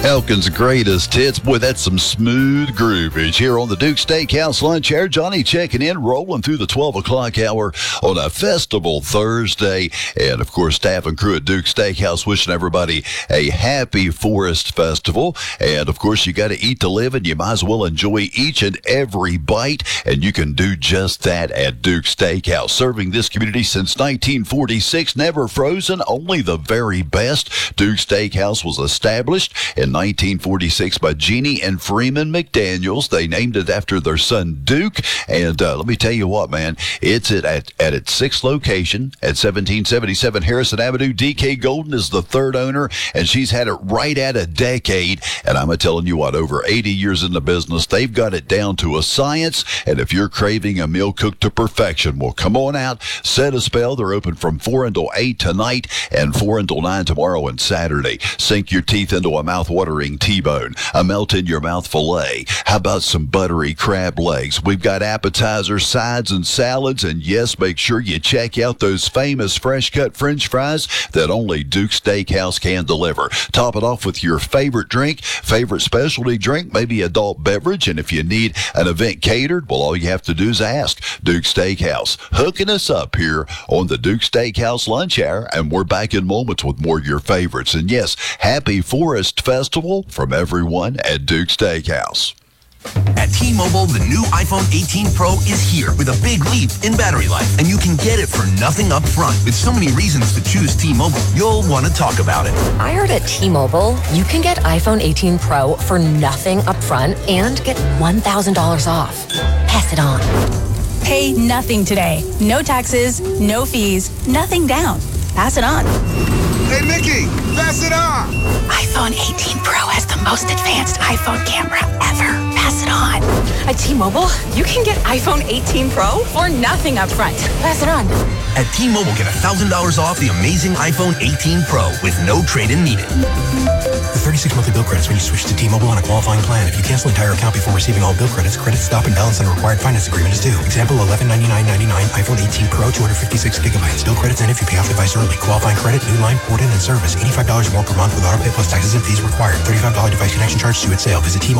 Elkin's greatest hits. Boy, that's some smooth groovage here on the Duke Steakhouse Lunch Hour. Johnny checking in, rolling through the 12 o'clock hour on a festival Thursday. And, of course, staff and crew at Duke Steakhouse wishing everybody a happy Forest Festival. And, of course, you got to eat to live, and you might as well enjoy each and every bite. And you can do just that at Duke Steakhouse. Serving this community since 1946, never frozen, only the very best. Duke Steakhouse was established in 1946 by Jeannie and Freeman McDaniels. They named it after their son Duke. And let me tell you what, man, it's at its sixth location at 1777 Harrison Avenue. DK Golden is the third owner, and she's had it right at a decade. And I'm telling you what, over 80 years in the business, they've got it down to a science. And if you're craving a meal cooked to perfection, well, come on out, set a spell. They're open from 4 until 8 tonight and 4 until 9 tomorrow and Saturday. Sink your teeth into a mouth-watering T-bone, a melt-in-your-mouth filet. How about some buttery crab legs? We've got appetizers, sides, and salads. And yes, make sure you check out those famous fresh-cut French fries that only Duke Steakhouse can deliver. Top it off with your favorite drink, favorite specialty drink, maybe adult beverage. And if you need an event catered, well, all you have to do is ask. Duke Steakhouse, hooking us up here on the Duke Steakhouse Lunch Hour. And we're back in moments with more of your favorites. And yes, happy Forest Festival from everyone at Duke Steakhouse. At T-Mobile, the new iPhone 18 Pro is here with a big leap in battery life, and you can get it for nothing up front. With so many reasons to choose T-Mobile, you'll want to talk about it. I heard at T-Mobile, you can get iPhone 18 Pro for nothing up front and get $1,000 off. Pass it on. Pay nothing today. No taxes, no fees, nothing down. Pass it on. Hey, Mickey, pass it on. iPhone 18 Pro has the most advanced iPhone camera ever. Pass it on. At T-Mobile, you can get iPhone 18 Pro for nothing up front. Pass it on. At T-Mobile, get $1,000 off the amazing iPhone 18 Pro with no trade-in needed. The 36 monthly bill credits when you switch to T-Mobile on a qualifying plan. If you cancel an entire account before receiving all bill credits, credits stop and balance on a required finance agreement is due. Example, $1199.99 iPhone 18 Pro, 256 gigabytes. Bill credits end if you pay off device early. Qualifying credit, new line, port in, and service. $85 or more per month with auto pay plus taxes and fees required. $35 device connection charge due at sale. Visit T-Mobile.